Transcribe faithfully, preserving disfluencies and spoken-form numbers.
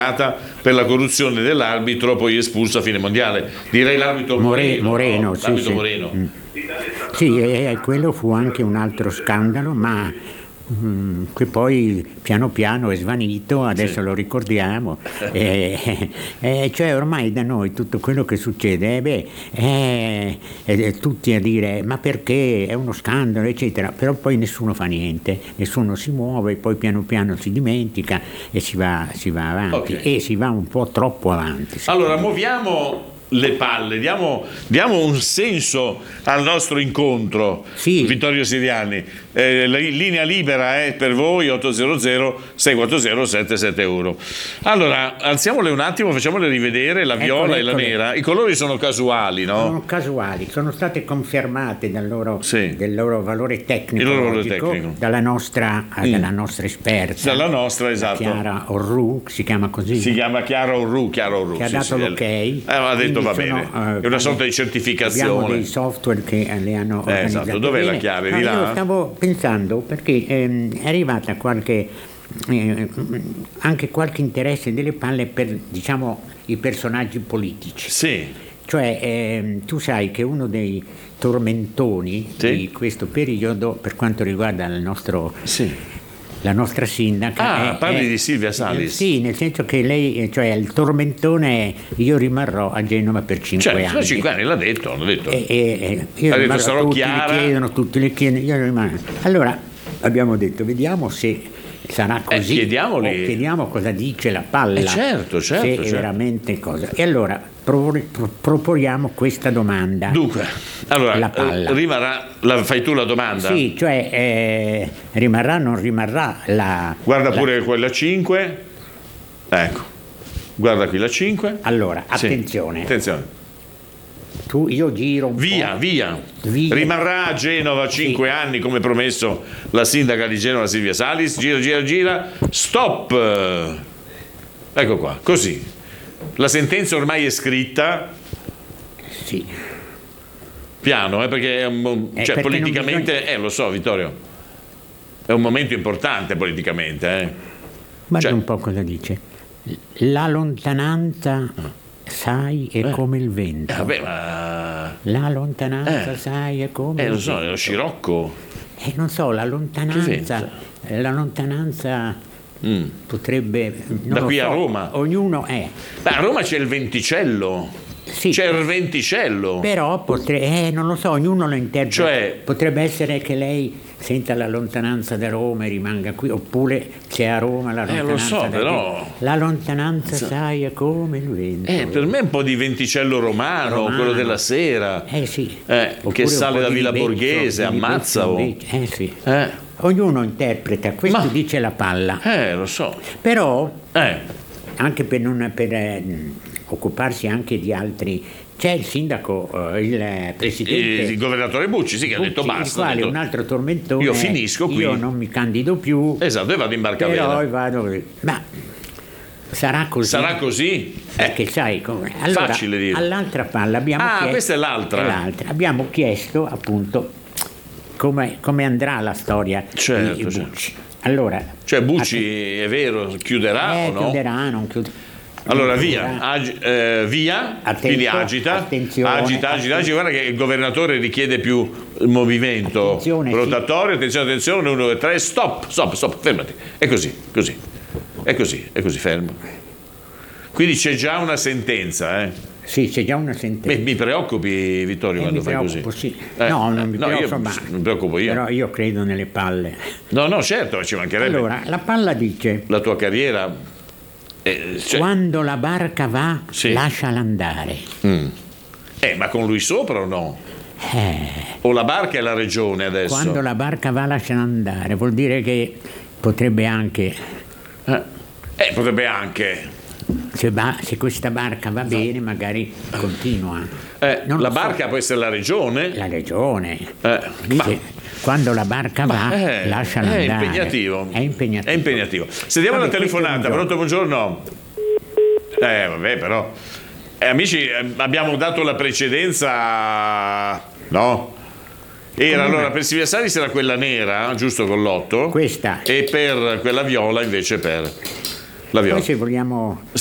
per la corruzione dell'arbitro poi espulso a fine mondiale. Direi l'arbitro Moreno. Moreno, no? sì, l'arbitro sì. Moreno. Mm. Sì, e quello fu anche un altro scandalo, ma mm, che poi piano piano è svanito, adesso sì. Lo ricordiamo. eh, eh, cioè ormai da noi tutto quello che succede, eh, beh, eh, eh, tutti a dire ma perché è uno scandalo, eccetera, però poi nessuno fa niente, nessuno si muove, poi piano piano si dimentica e si va, si va avanti, okay. E si va un po' troppo avanti. Allora muoviamo le palle, diamo, diamo un senso al nostro incontro, sì. Vittorio Siriani, eh, la linea libera è per voi otto zero zero sei quattro zero sette sette uno. Allora alziamole un attimo, facciamole rivedere la viola eccole, e la eccole. Nera. I colori sono casuali, no? Sono casuali, sono state confermate dal loro, sì. del loro valore tecnico, loro valore tecnico. Dalla, nostra, mm. dalla nostra esperta, dalla nostra, esatto. Chiara Orru, si chiama così. Si chiama Chiara Orru, Chiara Orru che sì, ha dato sì, l'ok. Eh, ha detto va bene, uh, è una sorta di certificazione. Abbiamo dei software che le hanno organizzate. Eh, esatto. Dov'è bene. La chiave? Di no, là? Io stavo pensando perché ehm, è arrivata qualche eh, anche qualche interesse delle palle per, diciamo, i personaggi politici. Sì. Cioè ehm, tu sai che uno dei tormentoni sì. di questo periodo per quanto riguarda il nostro sì. la nostra sindaca. Ah, è, parli è, di Silvia Salis? Sì, nel senso che lei, cioè il tormentone, io rimarrò a Genova per cinque cioè, anni. Per cinque anni l'ha detto, l'ha detto. E, e, io ha rimarrò, detto sarò tutti chiara. Le chiedono, tutti le chiedono, io rimarrò. Allora abbiamo detto, vediamo se sarà così. Eh, chiediamoli. O chiediamo cosa dice la palla. Eh certo, certo. Se certo. è veramente cosa. E allora pro, pro, proponiamo questa domanda. Dunque, allora, la palla. rimarrà, la, fai tu la domanda? Sì, cioè eh, rimarrà o non rimarrà la... Guarda la, pure quella cinque. Ecco, guarda qui la cinque. Allora, attenzione. Sì. Attenzione. Tu, io giro un via, po'. Via, via. Rimarrà a Genova cinque sì. anni come promesso la sindaca di Genova Silvia Salis. Gira, gira, gira. Stop. Ecco qua, così. La sentenza ormai è scritta. Sì. Piano, eh, perché è un, eh, cioè perché politicamente, bisogna... eh lo so Vittorio, è un momento importante politicamente. Eh. Guarda cioè... un po' cosa dice. La lontananza... sai è eh. come il vento. Eh, vabbè, ma... La lontananza, eh. sai, è come eh, il lo so, vento. è lo scirocco. Eh, non so, la lontananza, la lontananza mm. potrebbe... Non da qui so, a Roma. Ognuno è. Beh, a Roma c'è il venticello. Sì. C'è il venticello. Però potrebbe, eh, non lo so, ognuno lo interpreta. Cioè, potrebbe essere che lei senta la lontananza da Roma e rimanga qui, oppure c'è a Roma la lontananza. Eh, lo so, da però. Qui. La lontananza, so. sai, è come il vento. Eh, per me è un po' di venticello romano, romano. quello della sera. Eh sì. Eh, che sale da Villa Borghese, ammazza. Eh sì. Eh. Ognuno interpreta, questo Ma, dice la palla. Eh, lo so. Però, eh. anche per, non, per eh, occuparsi anche di altri, c'è il sindaco, eh, il presidente, il, il governatore Bucci, sì, che Bucci, ha detto basta. Il quale detto, un altro tormentone. Io finisco qui. Io non mi candido più. Esatto, e vado in Barcavela. Però vado. Ma sarà così. Sarà così? Perché eh. sai come. Allora, facile dire. All'altra palla abbiamo ah, chiesto. questa è l'altra. È l'altra. Abbiamo chiesto appunto come, come andrà la storia certo, di Bucci. Certo. Allora, cioè Bucci att- è vero, chiuderà eh, o no? Chiuderà, non chiuderà. Allora via, ag- eh, via, Attento, quindi agita, attenzione, agita, agita, agita, guarda che il governatore richiede più movimento attenzione, rotatorio, sì. attenzione, attenzione, uno, due, tre, stop, stop, stop, fermati, è così, così, è così, è così, fermo. Quindi c'è già una sentenza, eh? Sì, c'è già una sentenza. Beh, mi preoccupi Vittorio eh, quando mi fai così? Sì. Eh, no, non mi no, preoccupo, io, ma mi preoccupo io. Però io credo nelle palle. No, no, certo, ci mancherebbe. Allora, la palla dice... La tua carriera... Eh, cioè... Quando la barca va, sì. lasciala andare. Mm. Eh, ma con lui sopra o no? Eh. O la barca è la regione adesso? Quando la barca va, lasciala andare. Vuol dire che potrebbe anche... Eh, eh potrebbe anche... Se, va, se questa barca va bene, magari continua. Eh, la so. barca può essere la regione? La regione. Eh, ma... Quando la barca va, eh, lasciala è andare. Impegnativo. È impegnativo. È impegnativo. Sentiamo vabbè, la telefonata. Pronto, buongiorno. Eh, vabbè, però. Eh, amici, abbiamo dato la precedenza. No? Era allora per Silvia Salis era quella nera, giusto con l'otto? Questa. E per quella viola invece per. La Viola. Poi se vogliamo